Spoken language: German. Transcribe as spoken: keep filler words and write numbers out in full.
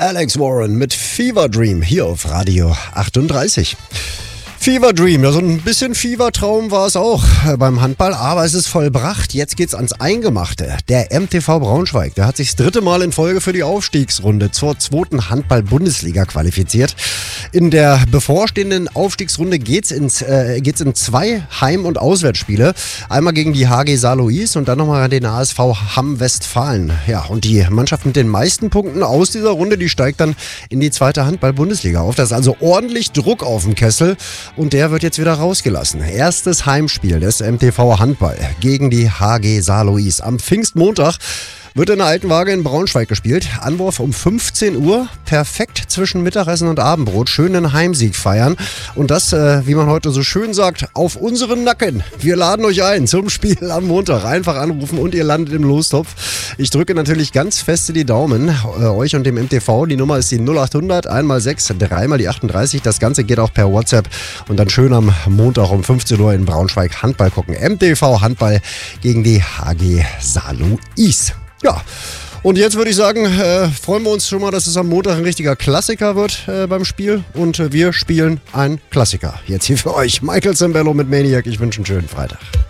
Alex Warren mit Fever Dream hier auf Radio achtunddreißig. Fever Dream, ja, so ein bisschen Fever-Traum war es auch äh, beim Handball, aber es ist vollbracht. Jetzt geht's ans Eingemachte. Der M T V Braunschweig, der hat sich das dritte Mal in Folge für die Aufstiegsrunde zur zweiten Handball-Bundesliga qualifiziert. In der bevorstehenden Aufstiegsrunde geht's ins äh, geht's in zwei Heim- und Auswärtsspiele. Einmal gegen die H G Saarlouis und dann nochmal den A S V Hamm-Westfalen. Ja, und die Mannschaft mit den meisten Punkten aus dieser Runde, die steigt dann in die zweite Handball-Bundesliga auf. Das ist also ordentlich Druck auf dem Kessel. Und der wird jetzt wieder rausgelassen. Erstes Heimspiel des M T V Handball gegen die H G Saarlouis. Am Pfingstmontag wird in der Alten Waage in Braunschweig gespielt. Anwurf um fünfzehn Uhr. Perfekt zwischen Mittagessen und Abendbrot. Schönen Heimsieg feiern. Und das, äh, wie man heute so schön sagt, auf unseren Nacken. Wir laden euch ein zum Spiel am Montag. Einfach anrufen und ihr landet im Lostopf. Ich drücke natürlich ganz feste die Daumen. Äh, euch und dem M T V. Die Nummer ist die null achthundert, einmal sechs, dreimal die achtunddreißig. Das Ganze geht auch per WhatsApp. Und dann schön am Montag um fünfzehn Uhr in Braunschweig Handball gucken. M T V Handball gegen die H G Saarlouis. Ja, und jetzt würde ich sagen, äh, freuen wir uns schon mal, dass es am Montag ein richtiger Klassiker wird äh, beim Spiel. Und äh, wir spielen einen Klassiker. Jetzt hier für euch Michael Zembello mit Maniac. Ich wünsche einen schönen Freitag.